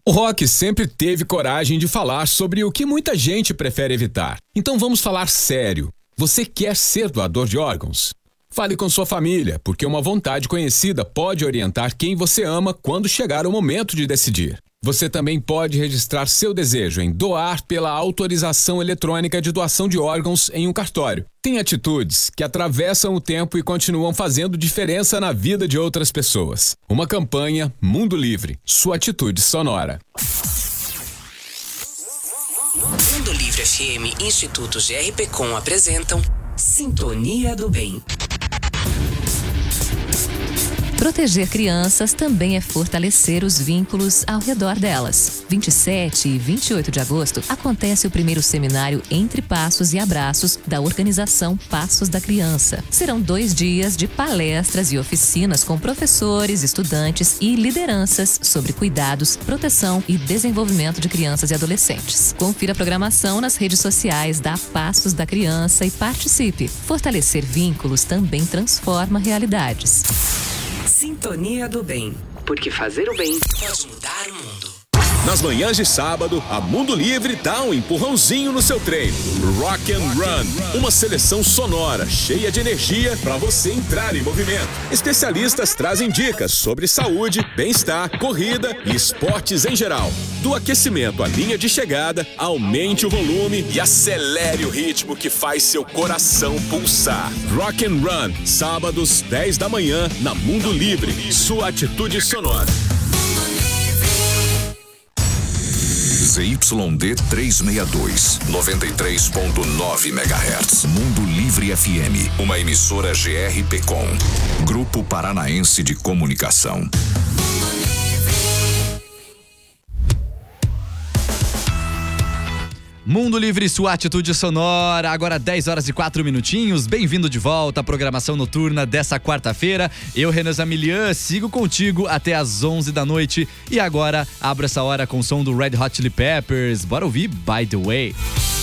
O rock sempre teve coragem de falar sobre o que muita gente prefere evitar. Então vamos falar sério. Você quer ser doador de órgãos? Fale com sua família, porque uma vontade conhecida pode orientar quem você ama quando chegar o momento de decidir. Você também pode registrar seu desejo em doar pela autorização eletrônica de doação de órgãos em um cartório. Tem atitudes que atravessam o tempo e continuam fazendo diferença na vida de outras pessoas. Uma campanha Mundo Livre, sua atitude sonora. Mundo Livre FM e Instituto GRPcom apresentam Sintonia do Bem. Proteger crianças também é fortalecer os vínculos ao redor delas. 27 e 28 de agosto acontece o primeiro seminário Entre Passos e Abraços da organização Passos da Criança. Serão 2 dias de palestras e oficinas com professores, estudantes e lideranças sobre cuidados, proteção e desenvolvimento de crianças e adolescentes. Confira a programação nas redes sociais da Passos da Criança e participe. Fortalecer vínculos também transforma realidades. Sintonia do Bem, porque fazer o bem pode mudar o mundo. Nas manhãs de sábado, a Mundo Livre dá um empurrãozinho no seu treino. Rock and Run, uma seleção sonora, cheia de energia para você entrar em movimento. Especialistas trazem dicas sobre saúde, bem-estar, corrida e esportes em geral. Do aquecimento à linha de chegada, aumente o volume e acelere o ritmo que faz seu coração pulsar. Rock and Run, sábados, 10 da manhã, na Mundo Livre, sua atitude sonora. ZYD 362, 93.9 MHz. Mundo Livre FM, uma emissora GRPcom, Grupo Paranaense de Comunicação. Mundo Livre, sua atitude sonora, agora 10 horas e 4 minutinhos. Bem-vindo de volta à programação noturna dessa quarta-feira. Eu, Renan Zamilian, sigo contigo até às 11 da noite. E agora, abro essa hora com o som do Red Hot Chili Peppers. Bora ouvir By The Way.